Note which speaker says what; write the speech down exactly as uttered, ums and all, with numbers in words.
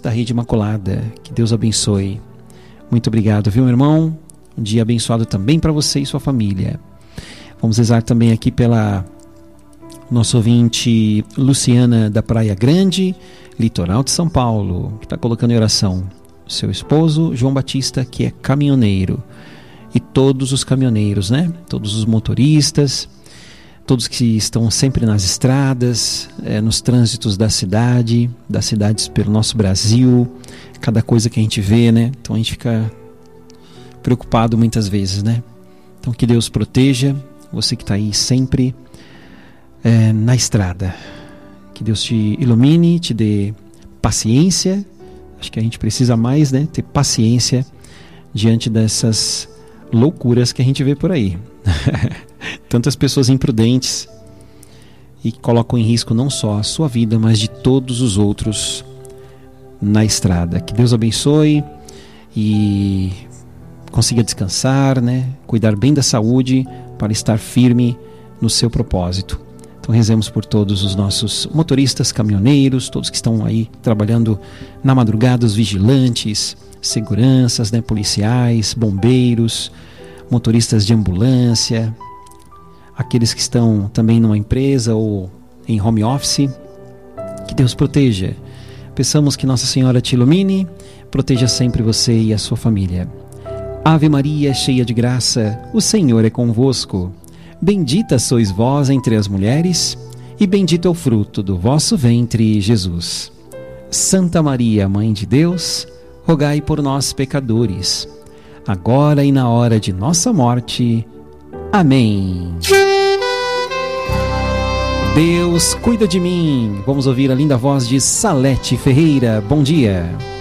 Speaker 1: da Rede Imaculada. Que Deus abençoe. Muito obrigado, viu, meu irmão? Um dia abençoado também para você e sua família. Vamos rezar também aqui pela nossa ouvinte Luciana da Praia Grande, litoral de São Paulo, que está colocando em oração seu esposo João Batista, que é caminhoneiro, e todos os caminhoneiros, né? Todos os motoristas, todos que estão sempre nas estradas, é, nos trânsitos da cidade, das cidades pelo nosso Brasil, cada coisa que a gente vê, né? Então a gente fica preocupado muitas vezes, né? Então que Deus proteja você que está aí sempre é, na estrada. Que Deus te ilumine, te dê paciência. Acho que a gente precisa mais, né? Ter paciência diante dessas loucuras que a gente vê por aí. Tantas pessoas imprudentes e que colocam em risco não só a sua vida, mas de todos os outros na estrada. Que Deus abençoe e consiga descansar, né? Cuidar bem da saúde para estar firme no seu propósito. Então rezemos por todos os nossos motoristas, caminhoneiros, todos que estão aí trabalhando na madrugada, os vigilantes, seguranças, né? Policiais, bombeiros, motoristas de ambulância, aqueles que estão também numa empresa ou em home office. Que Deus proteja. Peçamos que Nossa Senhora te ilumine, proteja sempre você e a sua família. Ave Maria, cheia de graça, o Senhor é convosco. Bendita sois vós entre as mulheres, e bendito é o fruto do vosso ventre, Jesus. Santa Maria, Mãe de Deus, rogai por nós, pecadores, agora e na hora de nossa morte. Amém. Deus cuida de mim. Vamos ouvir a linda voz de Salete Ferreira. Bom dia.